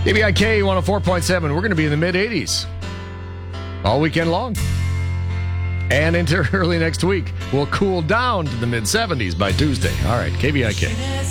KBIK 104.7. We're going to be in the mid-80s all weekend long. And into early next week, we'll cool down to the mid-70s by Tuesday. All right, KBIK.